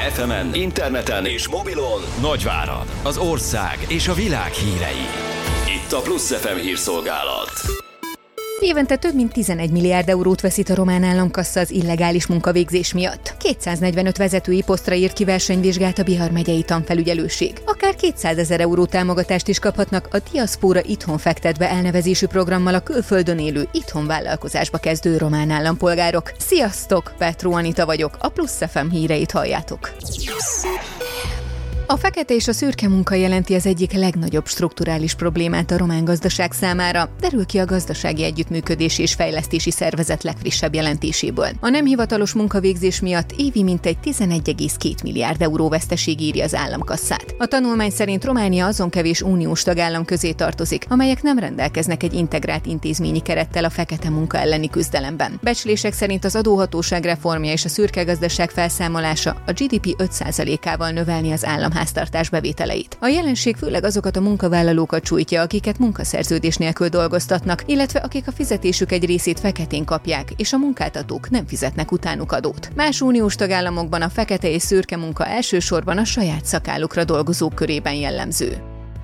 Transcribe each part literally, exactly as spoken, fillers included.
ef emen, interneten és mobilon Nagyvárad, az ország és a világ hírei. Itt a Plusz ef em hírszolgálat. Évente több mint tizenegy milliárd eurót veszít a román államkassa az illegális munkavégzés miatt. kétszáznegyvenöt vezetői posztra írt ki versenyvizsgát a Bihar megyei tanfelügyelőség. Akár kétszázezer euró támogatást is kaphatnak a Diaszpóra Itthon fektet be elnevezésű programmal a külföldön élő itthon vállalkozásba kezdő román állampolgárok. Sziasztok! Petró Anita vagyok, a Plusz ef em híreit halljátok. A fekete és a szürke munka jelenti az egyik legnagyobb strukturális problémát a román gazdaság számára, derül ki a Gazdasági Együttműködési és Fejlesztési Szervezet legfrissebb jelentéséből. A nem hivatalos munkavégzés miatt évi mintegy tizenegy egész két milliárd euró veszteség írja az államkasszát. A tanulmány szerint Románia azon kevés uniós tagállam közé tartozik, amelyek nem rendelkeznek egy integrált intézményi kerettel a fekete munka elleni küzdelemben. Becslések szerint az adóhatóság reformja és a szürke gazdaság felszámolása a gé dé pé öt százalékával növelni az állam háztartás bevételeit. A jelenség főleg azokat a munkavállalókat sújtja, akiket munkaszerződés nélkül dolgoztatnak, illetve akik a fizetésük egy részét feketén kapják, és a munkáltatók nem fizetnek utánuk adót. Más uniós tagállamokban a fekete és szürke munka elsősorban a saját szakállukra dolgozók körében jellemző.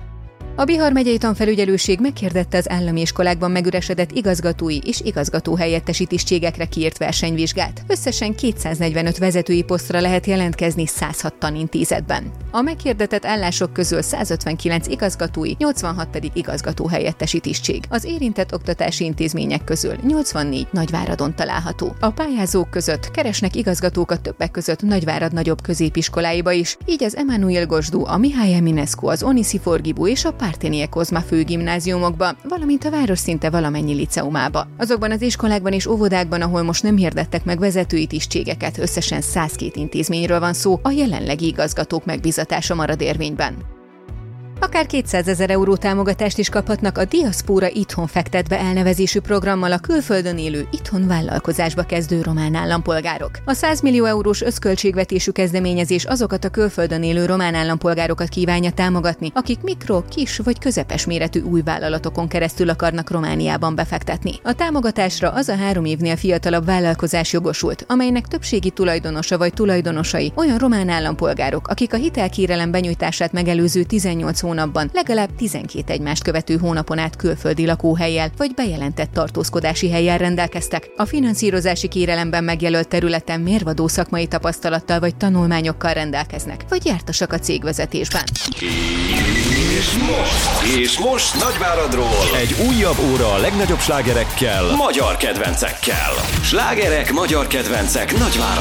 A Bihar megyei tanfelügyelőség meghirdette az állami iskolákban megüresedett igazgatói és igazgatóhelyettesi tisztségekre kiírt versenyvizsgát. Összesen kétszáznegyvenöt vezetői posztra lehet jelentkezni száz hat tanintézetben. A meghirdetett állások közül százötvenkilenc igazgatói, nyolcvanhat pedig igazgatóhelyettesi tisztség. Az érintett oktatási intézmények közül nyolcvannégy Nagyváradon található. A pályázók között keresnek igazgatókat többek között Nagyvárad nagyobb középiskoláiba is, így az Emanuel Gosdu, a Mihály Eminescu, az Onisifor Gibu és a Párténie Kozma főgimnáziumokba, valamint a város szinte valamennyi liceumába. Azokban az iskolákban és óvodákban, ahol most nem hirdettek meg vezetői tisztségeket, összesen száz két intézményről van szó, a jelenlegi igazgatók megbizatása marad érvényben. Akár kétszázezer euró támogatást is kaphatnak a Diaszpóra Itthon fektet be elnevezésű programmal a külföldön élő itthon vállalkozásba kezdő román állampolgárok. A száz millió eurós összköltségvetésű kezdeményezés azokat a külföldön élő román állampolgárokat kívánja támogatni, akik mikro, kis vagy közepes méretű új vállalatokon keresztül akarnak Romániában befektetni. A támogatásra az a három évnél fiatalabb vállalkozás jogosult, amelynek többségi tulajdonosa vagy tulajdonosai olyan román állampolgárok, akik a hitelkérelem benyújtását megelőző tizennyolc hónapban legalább tizenkét egymást követő hónapon át külföldi lakóhellyel vagy bejelentett tartózkodási hellyel rendelkeztek. A finanszírozási kérelemben megjelölt területen mérvadó szakmai tapasztalattal vagy tanulmányokkal rendelkeznek, vagy jártasak a cégvezetésben. És most, és most Nagyváradról egy újabb óra a legnagyobb slágerekkel, magyar kedvencekkel. Slágerek, magyar kedvencek Nagyváradról.